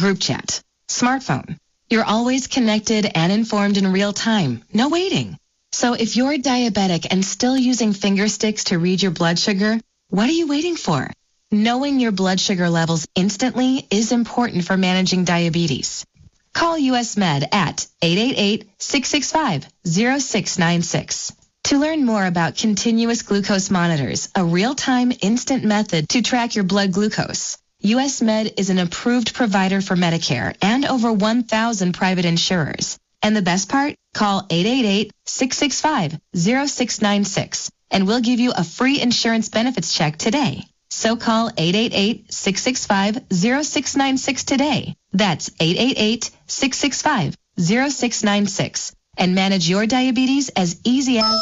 group chat, smartphone. You're always connected and informed in real time. No waiting. So if you're diabetic and still using finger sticks to read your blood sugar, what are you waiting for? Knowing your blood sugar levels instantly is important for managing diabetes. Call US Med at 888-665-0696. To learn more about continuous glucose monitors, a real-time instant method to track your blood glucose, US Med is an approved provider for Medicare and over 1,000 private insurers. And the best part? Call 888-665-0696 and we'll give you a free insurance benefits check today. So call 888-665-0696 today. That's 888-665-0696 and manage your diabetes as easy as...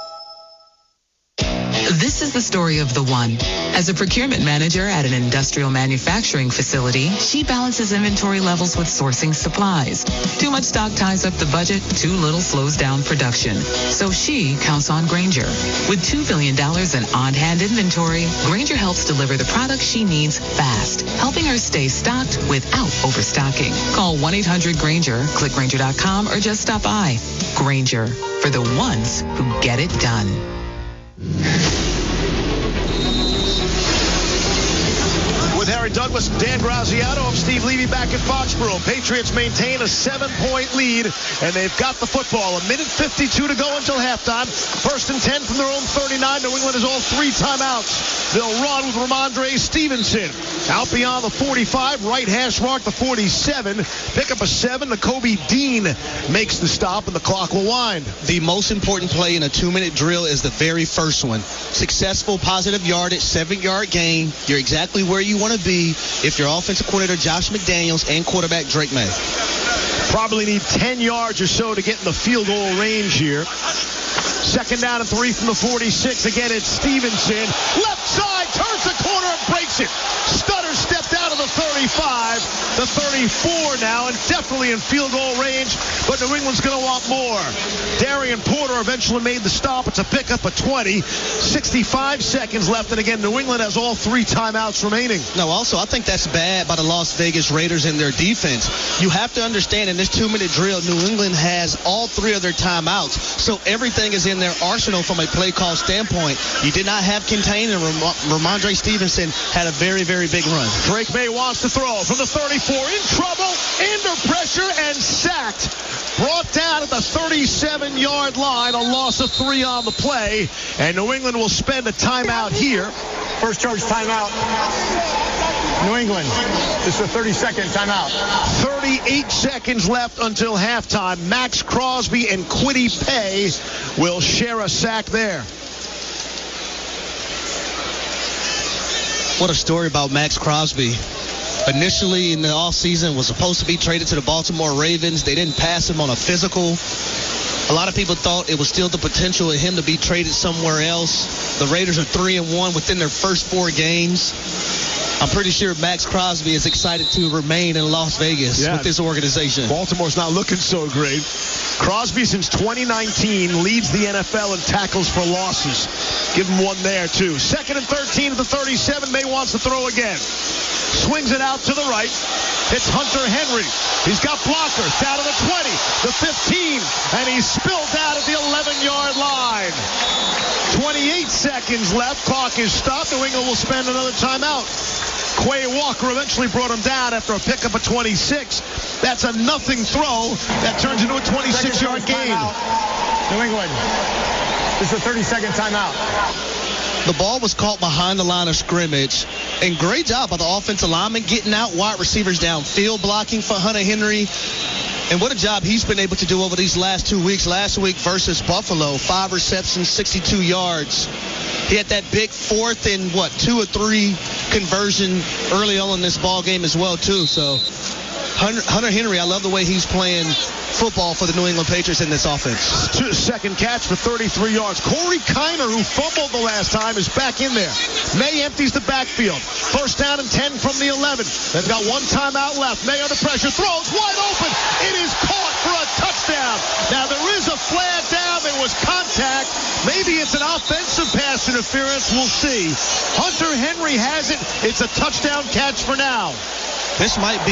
This is the story of the one. As a procurement manager at an industrial manufacturing facility, she balances inventory levels with sourcing supplies. Too much stock ties up the budget, too little slows down production. So she counts on Grainger. With $2 billion in on-hand inventory, Grainger helps deliver the products she needs fast, helping her stay stocked without overstocking. Call 1-800-GRAINGER, click Grainger.com, or just stop by. Grainger, for the ones who get it done. With Harry Douglas and Dan Graziano, I'm Steve Levy back in Foxborough. Patriots maintain a 7-point lead, and they've got the football. 1:52 to go until halftime. 1st and 10 from their own 39. New England has all 3 timeouts. They'll run with Ramondre Stevenson. Out beyond the 45, right hash mark, the 47. Pick up a 7. Nakobe Dean makes the stop, and the clock will wind. The most important play in a 2-minute drill is the very first one. Successful, positive yardage, 7-yard gain. You're exactly where you want to be if you're offensive coordinator Josh McDaniels and quarterback Drake May. Probably need 10 yards or so to get in the field goal range here. 2nd down and 3 from the 46. Again, it's Stevenson. Left side, turns the corner and breaks it. Stutter stepped out of the 35. The 34 now, and definitely in field goal range, but New England's going to want more. Darian Porter eventually made the stop. It's a pickup of 20. 65 seconds left, and again, New England has all 3 timeouts remaining. No, also, I think that's bad by the Las Vegas Raiders and their defense. You have to understand in this 2-minute drill, New England has all 3 of their timeouts, so everything is in their arsenal from a play call standpoint. You did not have contain, and Ramondre Stevenson had a very, very big run. Drake May wants to throw from the 34, in trouble, under pressure, and sacked. Brought down at the 37-yard line, a loss of 3 on the play, and New England will spend a timeout here. First charge timeout. New England. This is a 30-second timeout. 38 seconds left until halftime. Max Crosby and Kwity Paye will share a sack there. What a story about Max Crosby. Initially in the offseason was supposed to be traded to the Baltimore Ravens. They didn't pass him on a physical. A lot of people thought it was still the potential of him to be traded somewhere else. The Raiders are 3-1 within their first 4 games. I'm pretty sure Max Crosby is excited to remain in Las Vegas with this organization. Baltimore's not looking so great. Crosby, since 2019, leads the NFL in tackles for losses. Give him one there, too. 2nd and 13 at the 37. May wants to throw again. Swings it out to the right. It's Hunter Henry. He's got blockers down to the 20, the 15, and he's spilled out at the 11-yard line. 28 seconds left. Clock is stopped. New England will spend another timeout. Quay Walker eventually brought him down after a pickup of 26. That's a nothing throw. That turns into a 26-yard gain. New England. This is a 30-second timeout. The ball was caught behind the line of scrimmage. And great job by the offensive lineman getting out wide receivers downfield, blocking for Hunter Henry. And what a job he's been able to do over these last 2 weeks. Last week versus Buffalo, 5 receptions, 62 yards. He had that big 4th and 2 or 3 conversion early on in this ball game as well, too. So Hunter Henry, I love the way he's playing football for the New England Patriots in this offense. Second catch for 33 yards. Corey Kiner, who fumbled the last time, is back in there. May empties the backfield. 1st down and 10 from the 11. They've got 1 timeout left. May under pressure. Throws wide open. It is caught for a touchdown. Now, there is a flag down. There was contact. Maybe it's an offensive pass interference. We'll see. Hunter Henry has it. It's a touchdown catch for now. This might be